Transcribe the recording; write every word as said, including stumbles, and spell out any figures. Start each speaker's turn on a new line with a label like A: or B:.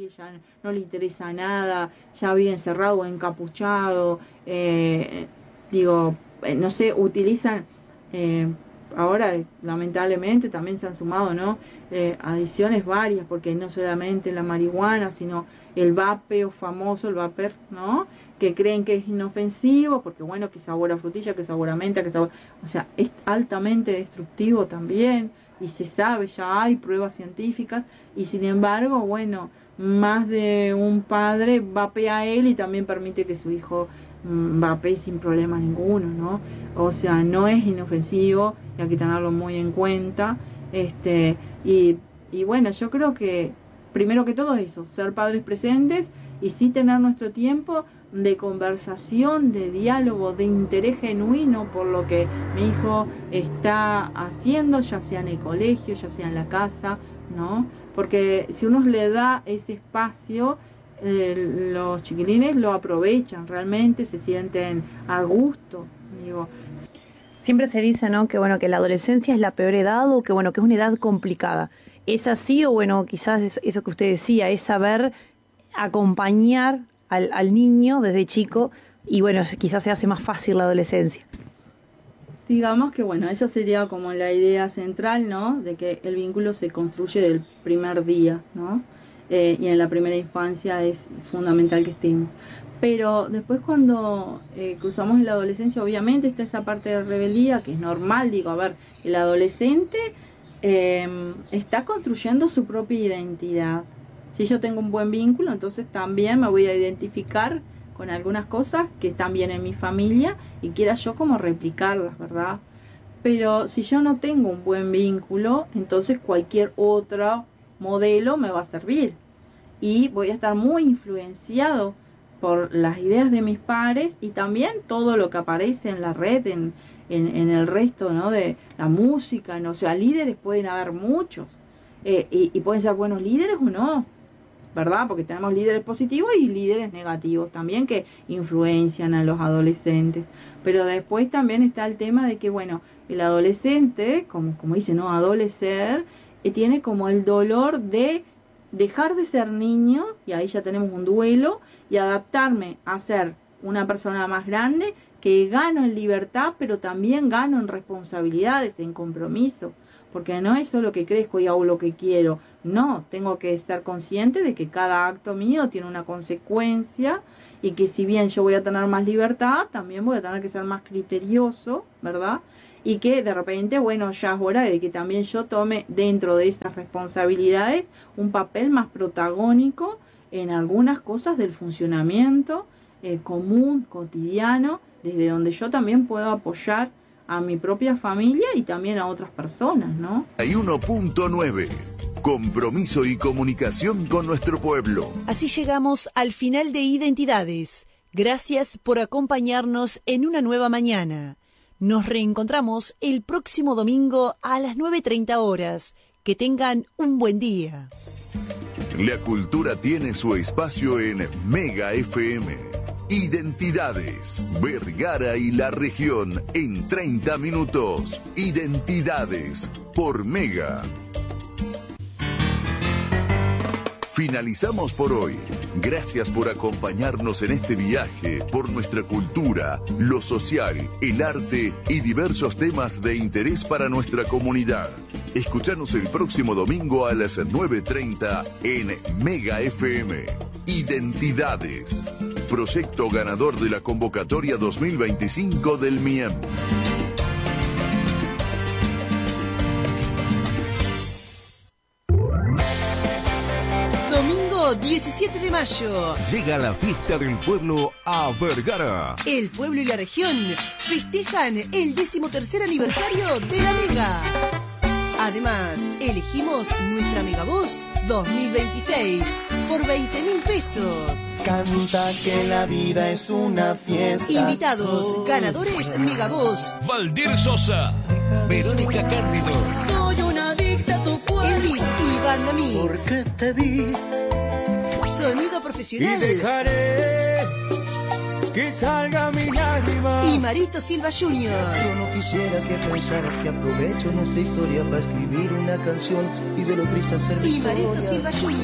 A: ya no le interesa nada, ya vive encerrado o encapuchado, eh, digo, eh, no sé, utilizan, eh, ahora lamentablemente también se han sumado, ¿no? Eh, adicciones varias, porque no solamente la marihuana, sino el vapeo famoso, el vapor, ¿no? Que creen que es inofensivo, porque bueno, que sabor a frutilla, que sabor a menta, que sabor, o sea, es altamente destructivo también, y se sabe, ya hay pruebas científicas, y sin embargo, bueno, más de un padre vapea a él y también permite que su hijo mmm, vapee sin problema ninguno, ¿no? O sea, no es inofensivo, y hay que tenerlo muy en cuenta, este, y, y bueno, yo creo que primero que todo eso, ser padres presentes y sí tener nuestro tiempo de conversación, de diálogo, de interés genuino por lo que mi hijo está haciendo, ya sea en el colegio, ya sea en la casa, ¿no? Porque si uno le da ese espacio, eh, los chiquilines lo aprovechan, realmente se sienten a gusto, digo.
B: Siempre se dice, ¿no?, que bueno, que la adolescencia es la peor edad, o que bueno, que es una edad complicada. ¿Es así, o bueno, quizás eso, eso que usted decía, es saber acompañar al, al niño desde chico, y bueno, quizás se hace más fácil la adolescencia?
A: Digamos que bueno, esa sería como la idea central, ¿no? De que el vínculo se construye del primer día, ¿no? Eh, y en la primera infancia es fundamental que estemos. Pero después cuando eh, cruzamos la adolescencia, obviamente está esa parte de rebeldía, que es normal, digo, a ver, el adolescente eh, está construyendo su propia identidad. Si yo tengo un buen vínculo, entonces también me voy a identificar con algunas cosas que están bien en mi familia y quiera yo como replicarlas, ¿verdad? Pero si yo no tengo un buen vínculo, entonces cualquier otro modelo me va a servir. Y voy a estar muy influenciado por las ideas de mis pares y también todo lo que aparece en la red, en, en, en el resto, ¿no?, de la música, ¿no? O sea, líderes pueden haber muchos, eh, y, y pueden ser buenos líderes o no, ¿verdad? Porque tenemos líderes positivos y líderes negativos también que influencian a los adolescentes. Pero después también está el tema de que, bueno, el adolescente, como, como dice, ¿no?, adolecer, eh, tiene como el dolor de dejar de ser niño, y ahí ya tenemos un duelo, y adaptarme a ser una persona más grande, que gano en libertad, pero también gano en responsabilidades, en compromiso, porque no es solo que crezco y hago lo que quiero, no, tengo que estar consciente de que cada acto mío tiene una consecuencia, y que si bien yo voy a tener más libertad, también voy a tener que ser más criterioso, ¿verdad? Y que de repente, bueno, ya es hora de que también yo tome dentro de estas responsabilidades un papel más protagónico en algunas cosas del funcionamiento eh, común, cotidiano, desde donde yo también puedo apoyar a mi propia familia y también a otras personas, ¿no?
C: Hay uno punto nueve. Compromiso y comunicación con nuestro pueblo.
D: Así llegamos al final de Identidades. Gracias por acompañarnos en una nueva mañana. Nos reencontramos el próximo domingo a las nueve treinta horas. Que tengan un buen día.
C: La cultura tiene su espacio en Mega F M. Identidades, Vergara y la región en treinta minutos. Identidades por Mega. Finalizamos por hoy. Gracias por acompañarnos en este viaje por nuestra cultura, lo social, el arte y diversos temas de interés para nuestra comunidad. Escuchanos el próximo domingo a las nueve treinta en Mega F M. Identidades. Proyecto ganador de la convocatoria dos mil veinticinco del M I E M.
D: diecisiete de mayo.
E: Llega la fiesta del pueblo a Vergara.
D: El pueblo y la región festejan el decimotercer aniversario de la Mega. Además, elegimos nuestra Megavoz dos mil veintiséis por veinte mil pesos.
F: Canta que la vida es una fiesta.
D: Invitados, ganadores Megavoz:
G: Valdir Sosa,
E: Verónica Cándido,
H: Soy una adicta a tu cuerpo,
D: Elvis y Banda Mix.
F: Porque te vi.
D: Sonido profesional.
F: Y dejaré que salga mi lágrima.
D: Y Marito Silva junior
F: Yo no quisiera que pensaras que aprovecho nuestra historia para escribir una canción y de lo triste hacer mi
D: Y Marito
F: historia.
D: Silva junior